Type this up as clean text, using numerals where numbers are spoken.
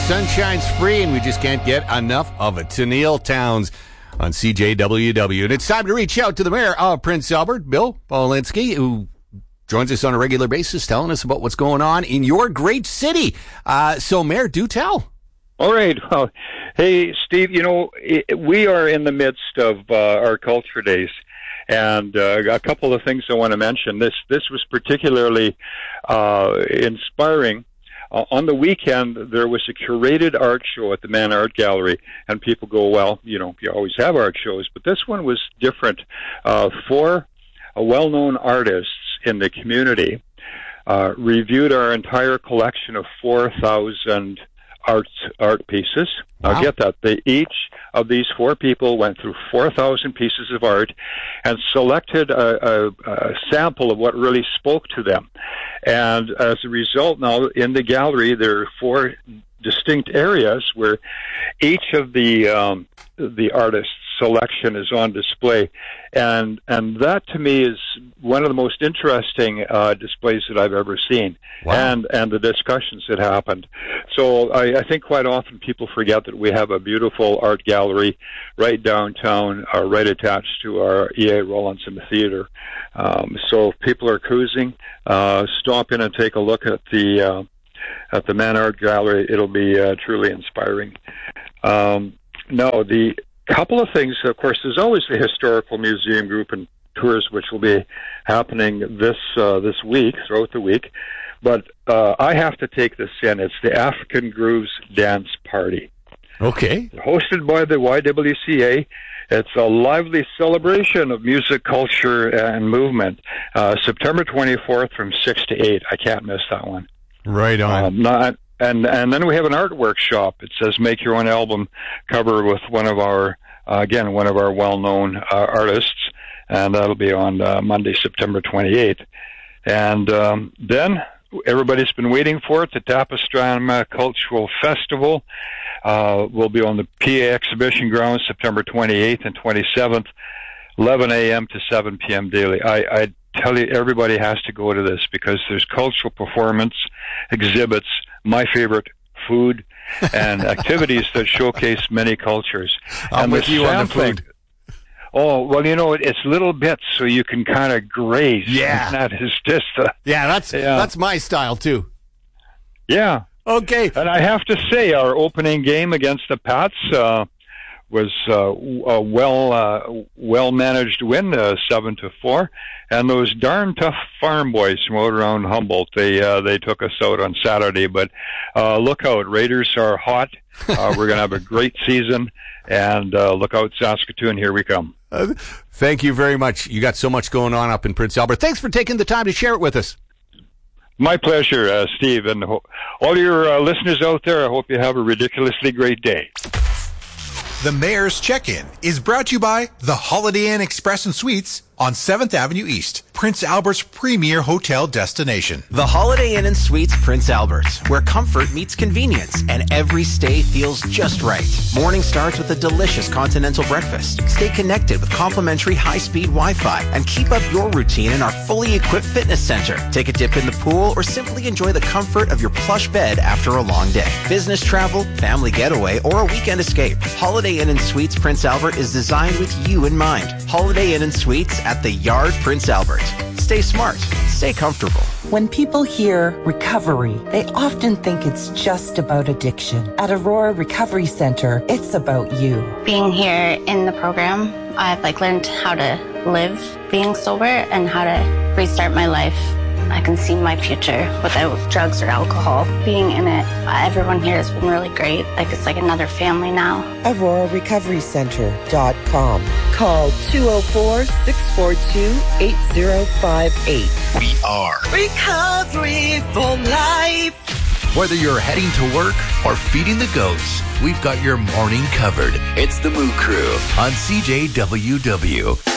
sunshine's free, and we just can't get enough of it. To Neil Towns on CJWW. And it's time to reach out to the mayor of Prince Albert, Bill Polinsky, who joins us on a regular basis, telling us about what's going on in your great city. So, Mayor, do tell. All right. Well, hey, Steve, we are in the midst of our Culture Days. And a couple of things I want to mention. This was particularly inspiring. On the weekend, there was a curated art show at the Mann Art Gallery, and people go, well, you always have art shows, but this one was different. Four well-known artists in the community reviewed our entire collection of 4,000 art pieces. Wow. Now get that. Each of these four people went through 4,000 pieces of art and selected a sample of what really spoke to them. And as a result, now in the gallery, there are four distinct areas where each of the artists' selection is on display, and that to me is one of the most interesting displays that I've ever seen. Wow. And the discussions that happened. So I think quite often people forget that we have a beautiful art gallery right downtown, right attached to our E.A. Rawlinson Theater. So if people are cruising, stop in and take a look at the Mann Art Gallery. It'll be truly inspiring. Now, the couple of things, of course, there's always the Historical Museum Group and tours, which will be happening this week, throughout the week. But I have to take this in. It's the African Grooves Dance Party. Okay. Hosted by the YWCA. It's a lively celebration of music, culture, and movement. September 24th from 6 to 8. I can't miss that one. Right on. And then we have an art workshop. It says make your own album cover with one of our well-known artists, and that'll be on Monday, September 28th. And then everybody's been waiting for it. The Tapastrama Cultural Festival will be on the PA Exhibition Grounds September 28th and 27th, 11 a.m. to 7 p.m. daily. I tell you, everybody has to go to this because there's cultural performance, exhibits, my favorite, food, and activities that showcase many cultures. I'm with you on the food. Oh, well, it's little bits so you can kind of graze. Yeah. That is just... that's my style, too. Yeah. Okay. And I have to say, our opening game against the Pats was a well-managed win, 7-4. And those darn tough farm boys from out around Humboldt, they took us out on Saturday. But look out, Raiders are hot. We're going to have a great season. And look out, Saskatoon, here we come. Thank you very much. You got so much going on up in Prince Albert. Thanks for taking the time to share it with us. My pleasure, Steve. And all your listeners out there, I hope you have a ridiculously great day. The Mayor's Check-In is brought to you by the Holiday Inn Express and Suites on 7th Avenue East, Prince Albert's premier hotel destination. The Holiday Inn and Suites Prince Albert, where comfort meets convenience and every stay feels just right. Morning starts with a delicious continental breakfast. Stay connected with complimentary high-speed Wi-Fi and keep up your routine in our fully equipped fitness center. Take a dip in the pool or simply enjoy the comfort of your plush bed after a long day. Business travel, family getaway, or a weekend escape. Holiday Inn and Suites Prince Albert is designed with you in mind. Holiday Inn and Suites at the Yard, Prince Albert. Stay smart. Stay comfortable. When people hear recovery, they often think it's just about addiction. At Aurora Recovery Center, it's about you. Being here in the program, I've learned how to live being sober and how to restart my life. I can see my future without drugs or alcohol. Being in it, everyone here has been really great. It's like another family now. AuroraRecoveryCenter.com. Call 204-642-8058. We are Recovery for Life. Whether you're heading to work or feeding the goats, we've got your morning covered. It's the Moo Crew on CJWW.